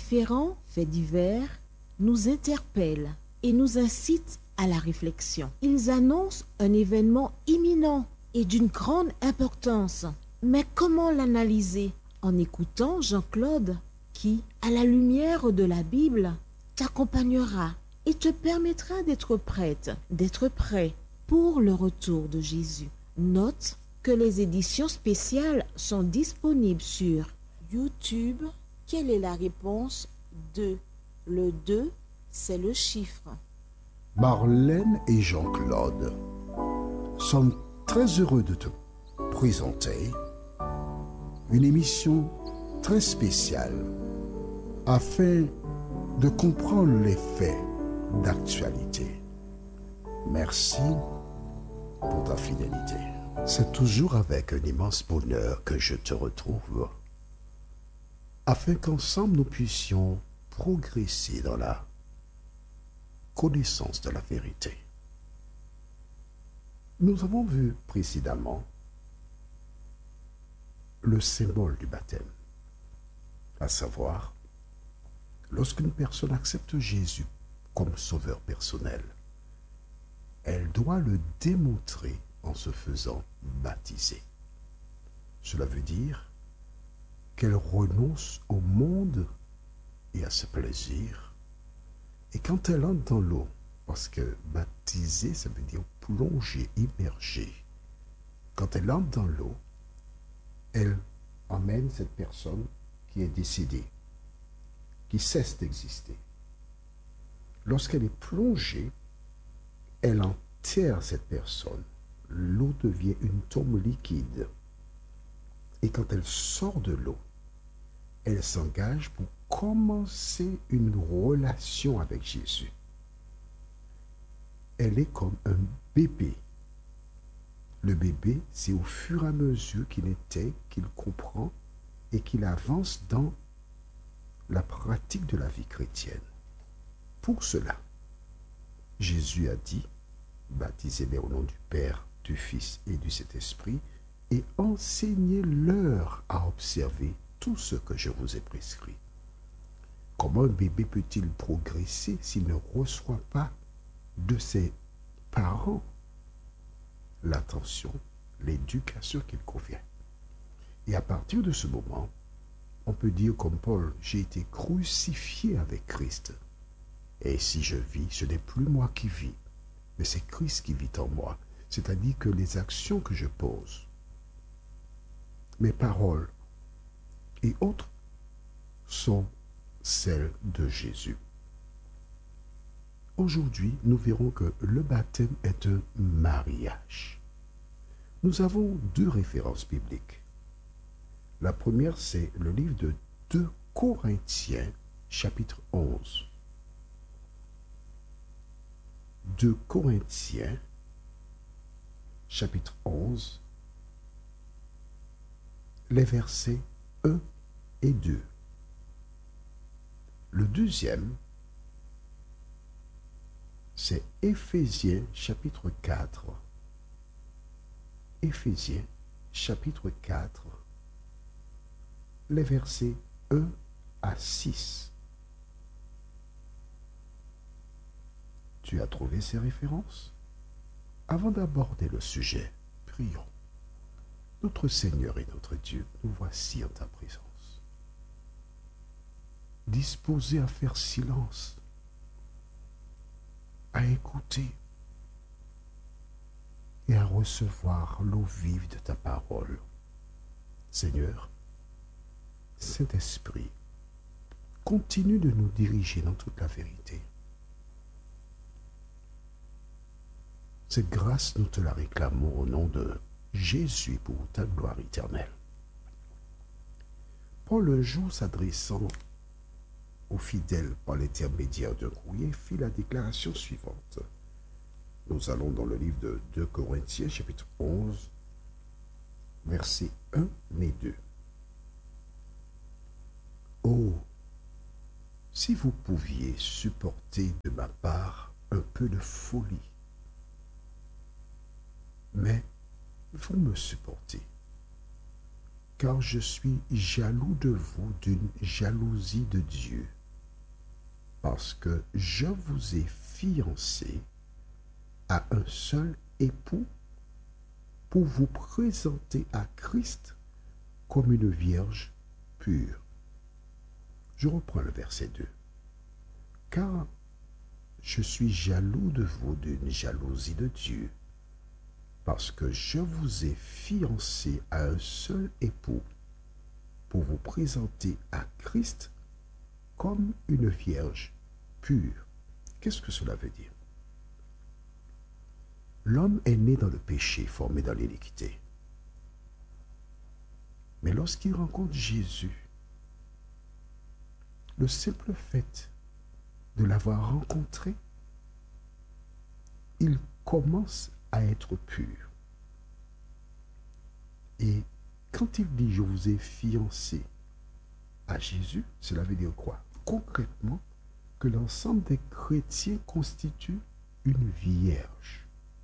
différents faits divers nous interpellent et nous incitent à la réflexion. Ils annoncent un événement imminent et d'une grande importance. Mais comment l'analyser? En écoutant Jean-Claude qui, à la lumière de la Bible, t'accompagnera et te permettra d'être prête, d'être prêt pour le retour de Jésus. Note que les éditions spéciales sont disponibles sur YouTube. Quelle est la réponse 2? Le 2, c'est le chiffre. Marlène et Jean-Claude sommes très heureux de te présenter une émission très spéciale afin de comprendre les faits d'actualité. Merci pour ta fidélité. C'est toujours avec un immense bonheur que je te retrouve afin qu'ensemble nous puissions progresser dans la connaissance de la vérité. Nous avons vu précédemment le symbole du baptême, à savoir, lorsqu'une personne accepte Jésus comme sauveur personnel, elle doit le démontrer en se faisant baptiser. Cela veut dire qu'elle renonce au monde et à ses plaisirs. Et quand elle entre dans l'eau, parce que baptiser, ça veut dire plonger, immerger. Quand elle entre dans l'eau, elle emmène cette personne qui est décédée, qui cesse d'exister. Lorsqu'elle est plongée, elle enterre cette personne. L'eau devient une tombe liquide. Et quand elle sort de l'eau, elle s'engage pour commencer une relation avec Jésus. Elle est comme un bébé. Le bébé, c'est au fur et à mesure qu'il était, qu'il comprend et qu'il avance dans la pratique de la vie chrétienne. Pour cela, Jésus a dit, baptisez-les au nom du Père, du Fils et du Saint-Esprit, et enseignez-leur à observer tout ce que je vous ai prescrit. Comment un bébé peut-il progresser s'il ne reçoit pas de ses parents l'attention, l'éducation qu'il convient? Et à partir de ce moment, on peut dire comme Paul, j'ai été crucifié avec Christ. Et si je vis, ce n'est plus moi qui vis, mais c'est Christ qui vit en moi. C'est-à-dire que les actions que je pose, mes paroles et autres sont celles de Jésus. Aujourd'hui, nous verrons que le baptême est un mariage. Nous avons deux références bibliques. La première, c'est le livre de 2 Corinthiens, chapitre 11. 2 Corinthiens, chapitre 11, les versets 1 et 2. Le deuxième, c'est Éphésiens, chapitre 4. Éphésiens, chapitre 4, les versets 1 à 6. Tu as trouvé ces références? Avant d'aborder le sujet, prions. Notre Seigneur et notre Dieu, nous voici en ta présence, disposés à faire silence, à écouter et à recevoir l'eau vive de ta parole. Seigneur, Saint-Esprit, continue de nous diriger dans toute la vérité. Cette grâce, nous te la réclamons au nom de Jésus pour ta gloire éternelle. Paul, un jour s'adressant aux fidèles par l'intermédiaire d'un courrier, fit la déclaration suivante. Nous allons dans le livre de 2 Corinthiens, chapitre 11, versets 1 et 2. Oh, si vous pouviez supporter de ma part un peu de folie, mais vous me supportez, car je suis jaloux de vous d'une jalousie de Dieu. parce que je vous ai fiancé à un seul époux pour vous présenter à Christ comme une vierge pure. Je reprends le verset 2. Car je suis jaloux de vous d'une jalousie de Dieu, parce que je vous ai fiancé à un seul époux pour vous présenter à Christ comme une vierge pure. Qu'est-ce que cela veut dire? L'homme est né dans le péché, formé dans l'iniquité. Mais lorsqu'il rencontre Jésus, le simple fait de l'avoir rencontré, il commence à être pur. Et quand il dit « je vous ai fiancé à Jésus », cela veut dire quoi? Concrètement, que l'ensemble des chrétiens constituent une vierge.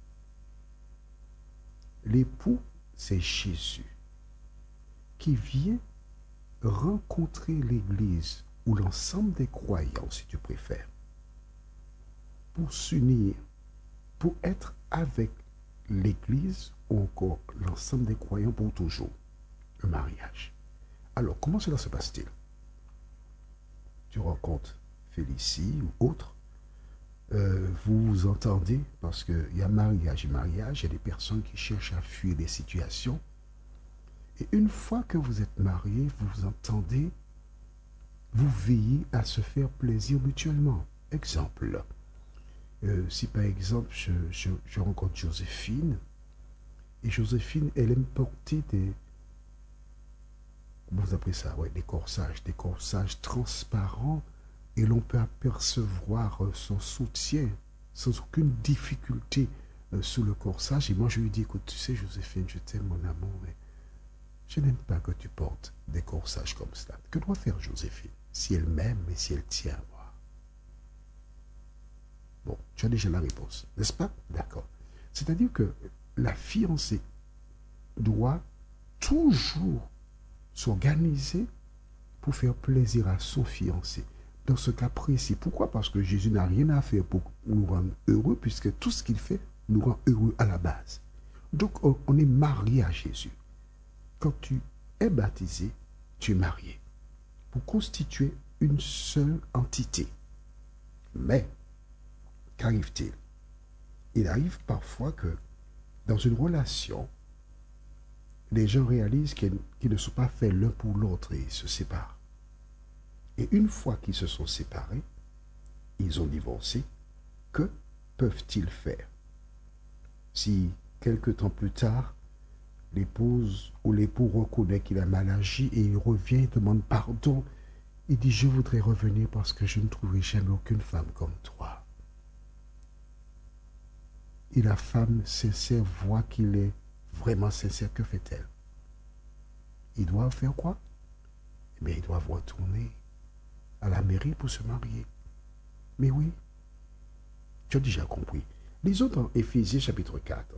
L'époux, c'est Jésus, qui vient rencontrer l'Église, ou l'ensemble des croyants, si tu préfères, pour s'unir, pour être avec l'Église, ou encore l'ensemble des croyants pour toujours. Le mariage. Alors, comment cela se passe-t-il? Tu rencontres Félicie ou autre, vous vous entendez, parce qu'il y a mariage et mariage, il y a des personnes qui cherchent à fuir des situations. Et une fois que vous êtes mariés, vous vous entendez, vous veillez à se faire plaisir mutuellement. Exemple, si par exemple je rencontre Joséphine, et Joséphine, elle aime porter des, vous appelez ça, ouais, des corsages transparents, et l'on peut apercevoir son soutien sans aucune difficulté sous le corsage. Et moi je lui dis, écoute, tu sais Joséphine, je t'aime mon amour, mais je n'aime pas que tu portes des corsages comme cela. Que doit faire Joséphine si elle m'aime et si elle tient à moi? Bon, tu as déjà la réponse, n'est-ce pas? D'accord. C'est-à-dire que la fiancée doit toujours s'organiser pour faire plaisir à son fiancé. Dans ce cas précis, pourquoi? Parce que Jésus n'a rien à faire pour nous rendre heureux, puisque tout ce qu'il fait nous rend heureux à la base. Donc, on est marié à Jésus. Quand tu es baptisé, tu es marié pour constituer une seule entité. Mais, qu'arrive-t-il? Il arrive parfois que dans une relation, les gens réalisent qu'ils ne sont pas faits l'un pour l'autre et ils se séparent. Et une fois qu'ils se sont séparés, ils ont divorcé, que peuvent-ils faire? Si quelque temps plus tard, l'épouse ou l'époux reconnaît qu'il a mal agi et il revient, il demande pardon, il dit « je voudrais revenir parce que je ne trouverai jamais aucune femme comme toi ». Et la femme sincère voit qu'il est vraiment sincère. Que fait-elle? Ils doivent faire quoi? Eh bien, ils doivent retourner à la mairie pour se marier. Mais oui, tu as déjà compris. Lisons dans Éphésiens chapitre 4.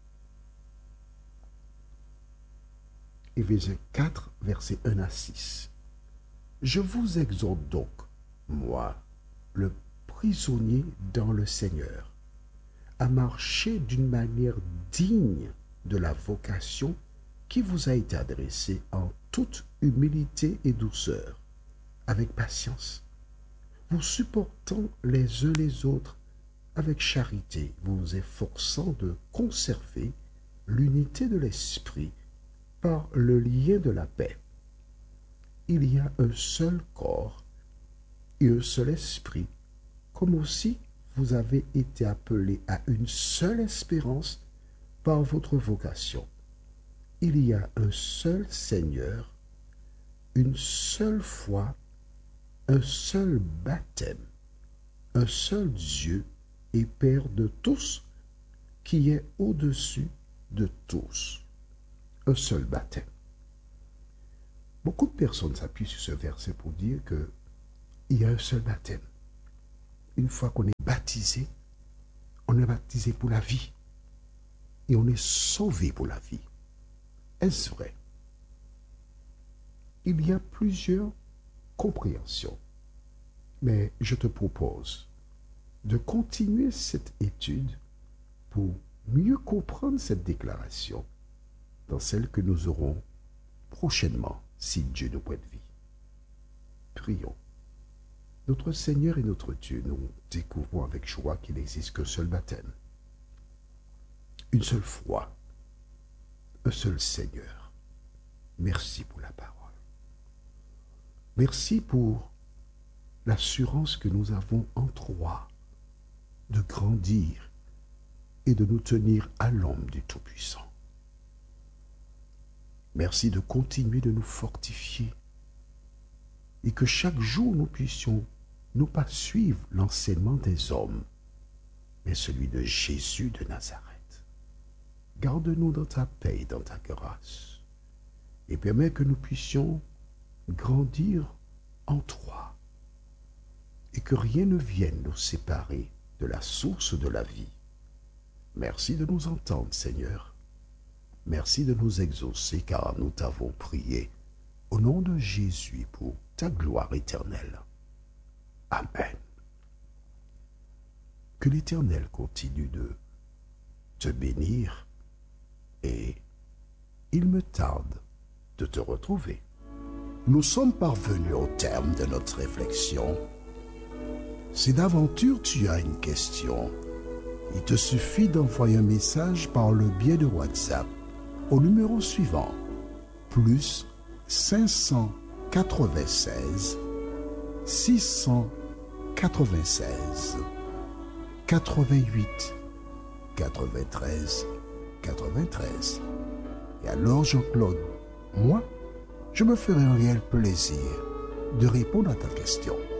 Éphésiens 4, versets 1 à 6. Je vous exhorte donc, moi, le prisonnier dans le Seigneur, à marcher d'une manière digne de la vocation qui vous a été adressée en toute humilité et douceur, avec patience, vous supportant les uns les autres avec charité, vous efforçant de conserver l'unité de l'esprit par le lien de la paix. Il y a un seul corps et un seul esprit, comme aussi vous avez été appelés à une seule espérance par votre vocation. Il y a un seul Seigneur, une seule foi, un seul baptême, un seul Dieu et Père de tous, qui est au-dessus de tous. Un seul baptême. Beaucoup de personnes s'appuient sur ce verset pour dire qu'il y a un seul baptême. Une fois qu'on est baptisé, on est baptisé pour la vie. Et on est sauvé pour la vie. Est-ce vrai? Il y a plusieurs compréhensions. Mais je te propose de continuer cette étude pour mieux comprendre cette déclaration dans celle que nous aurons prochainement, si Dieu nous prête vie. Prions. Notre Seigneur et notre Dieu, nous découvrons avec joie qu'il n'existe qu'un seul baptême, une seule foi, un seul Seigneur. Merci pour la parole. Merci pour l'assurance que nous avons en toi de grandir et de nous tenir à l'ombre du Tout-Puissant. Merci de continuer de nous fortifier et que chaque jour nous puissions non pas suivre l'enseignement des hommes, mais celui de Jésus de Nazareth. Garde-nous dans ta paix et dans ta grâce et permets que nous puissions grandir en toi et que rien ne vienne nous séparer de la source de la vie. Merci de nous entendre, Seigneur. Merci de nous exaucer, car nous t'avons prié au nom de Jésus pour ta gloire éternelle. Amen. Que l'Éternel continue de te bénir et il me tarde de te retrouver. Nous sommes parvenus au terme de notre réflexion. Si d'aventure tu as une question, il te suffit d'envoyer un message par le biais de WhatsApp au numéro suivant, plus 596 696 88 93 93. Et alors Jean-Claude, moi, je me ferai un réel plaisir de répondre à ta question.